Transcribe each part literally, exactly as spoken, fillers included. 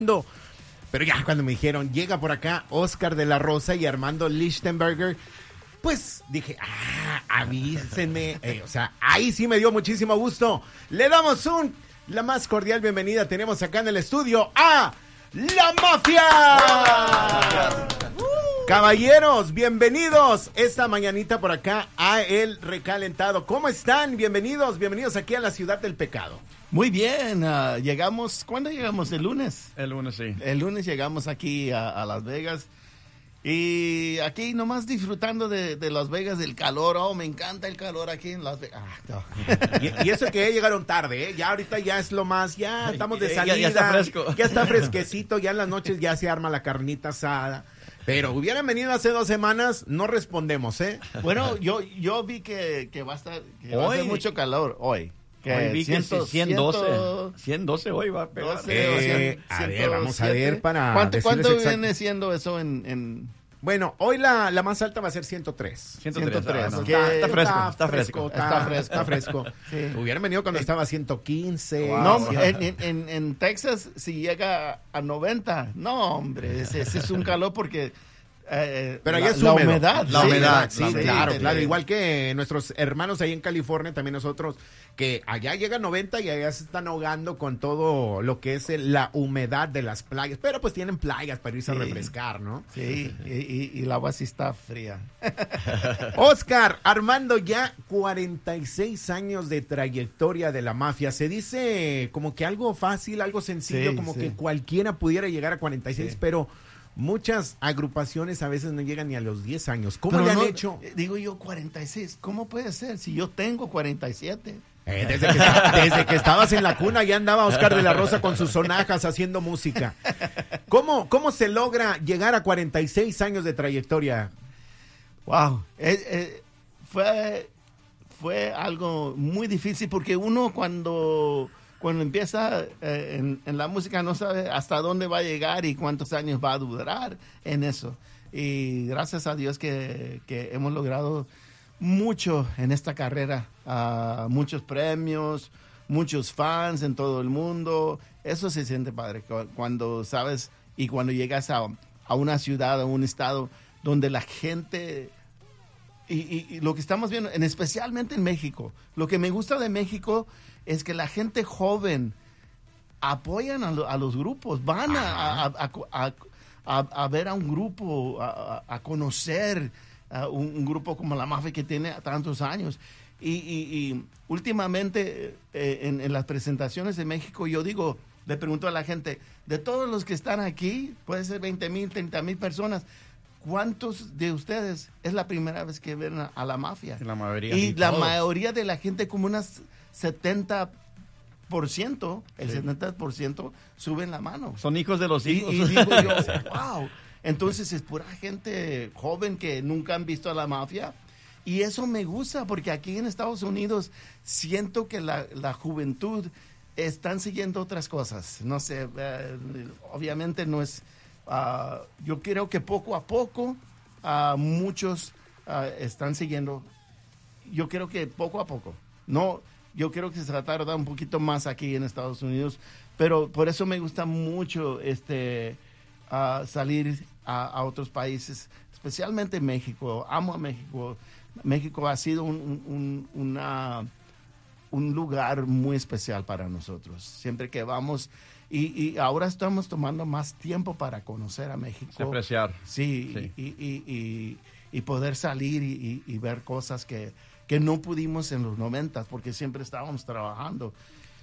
Pero ya cuando me dijeron, llega por acá Oscar de la Rosa y Armando Lichtenberger, pues dije, ah, avísenme. Eh, o sea, ahí sí me dio muchísimo gusto. Le damos un, la más cordial bienvenida. Tenemos acá en el estudio a La Mafia. Caballeros, bienvenidos esta mañanita por acá a El Recalentado. ¿Cómo están? Bienvenidos, bienvenidos aquí a la Ciudad del Pecado. Muy bien, uh, llegamos, ¿cuándo llegamos? ¿El lunes? El lunes, sí. El lunes llegamos aquí a, a Las Vegas y aquí nomás disfrutando de, de Las Vegas, del calor. Oh, me encanta el calor aquí en Las Vegas. Ah, no. y, y eso que llegaron tarde, ¿eh? Ya ahorita ya es lo más, ya estamos de salida. Ya, ya está fresco. Ya está fresquecito, ya en las noches ya se arma la carnita asada. Pero hubieran venido hace dos semanas, no respondemos, ¿eh? Bueno, yo, yo vi que, que va a estar, que va a hacer mucho calor hoy. Que hoy vi que ciento doce, ciento doce hoy va a pegar. Eh, a ver, vamos a ver para ¿Cuánto, ¿cuánto viene siendo eso en...? en... Bueno, hoy la, la más alta va a ser ciento tres. ciento tres, ah, no. está, está, fresco, está fresco. Está fresco, está fresco. Sí. Hubieran venido cuando estaba a ciento quince. Wow. No, en, en, en Texas, si llega a noventa, no, hombre, ese, ese es un calor porque... Eh, pero ahí la, es la húmedo. humedad. La sí, humedad, sí, sí, claro, sí, claro. sí. Igual que nuestros hermanos ahí en California, también nosotros, que allá llega noventa y allá se están ahogando con todo lo que es el, la humedad de las playas. Pero pues tienen playas para irse sí. a refrescar, ¿no? Sí, y, y, y el agua sí está fría. Oscar, Armando, ya cuarenta y seis años de trayectoria de La Mafia. Se dice como que algo fácil, algo sencillo, sí, como sí. que cualquiera pudiera llegar a cuarenta y seis, sí. pero... muchas agrupaciones a veces no llegan ni a los diez años. ¿Cómo Pero le han no, hecho? Digo yo cuarenta y seis, ¿cómo puede ser? Si yo tengo cuarenta y siete. Eh, desde, que, desde que estabas en la cuna ya andaba Oscar de la Rosa con sus sonajas haciendo música. ¿Cómo, cómo se logra llegar a cuarenta y seis años de trayectoria? Wow, eh, eh, fue, fue algo muy difícil porque uno cuando... Cuando empieza eh, en, en la música no sabe hasta dónde va a llegar y cuántos años va a durar en eso. Y gracias a Dios que, que hemos logrado mucho en esta carrera. Uh, muchos premios, muchos fans en todo el mundo. Eso se siente padre cuando sabes y cuando llegas a, a una ciudad, a un estado donde la gente... Y, y, y lo que estamos viendo, en, especialmente en México, lo que me gusta de México es que la gente joven apoyan a, lo, a los grupos, van a, a, a, a, a ver a un grupo, a, a conocer a un, un grupo como La Mafia que tiene tantos años. Y, y, y últimamente eh, en, en las presentaciones de México yo digo, le pregunto a la gente, de todos los que están aquí, puede ser veinte mil, treinta mil personas, ¿cuántos de ustedes es la primera vez que ven a, a La Mafia? La mayoría. Y la todos. mayoría de la gente, como unas setenta por ciento, el sí. setenta por ciento suben la mano. Son hijos de los hijos. Y, y digo yo, wow. Entonces es pura gente joven que nunca han visto a La Mafia. Y eso me gusta porque aquí en Estados Unidos siento que la, la juventud están siguiendo otras cosas. No sé, eh, obviamente no es... Uh, yo creo que poco a poco uh, muchos uh, están siguiendo. Yo creo que poco a poco. No, yo creo que se va a tardar un poquito más aquí en Estados Unidos, pero por eso me gusta mucho este uh, salir a, a otros países, especialmente México. Amo a México. México ha sido un, un, una, un lugar muy especial para nosotros. Siempre que vamos... Y, y ahora estamos tomando más tiempo para conocer a México. Apreciar. Sí, sí. Y, y, y, y poder salir y, y ver cosas que, que no pudimos en los noventas porque siempre estábamos trabajando.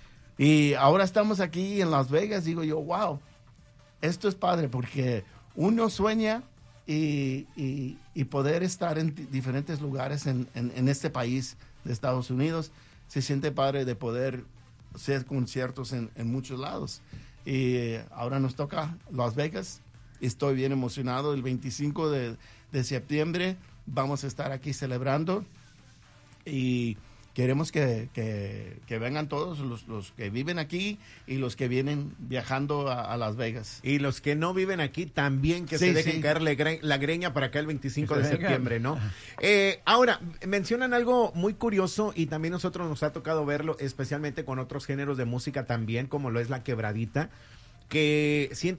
Y ahora estamos aquí en Las Vegas, digo yo, wow, esto es padre porque uno sueña y, y, y poder estar en diferentes lugares en, en, en este país de Estados Unidos. Se siente padre de poder hacer conciertos en, en muchos lados. Y ahora nos toca Las Vegas. Estoy bien emocionado. El veinticinco de, de septiembre vamos a estar aquí celebrando. Y queremos que, que, que vengan todos los, los que viven aquí y los que vienen viajando a, a Las Vegas. Y los que no viven aquí también, que sí, se dejen sí. caer la, gre la greña para acá el veinticinco de septiembre, ¿no? Eh, ahora, mencionan algo muy curioso y también nosotros nos ha tocado verlo, especialmente con otros géneros de música también, como lo es la quebradita. que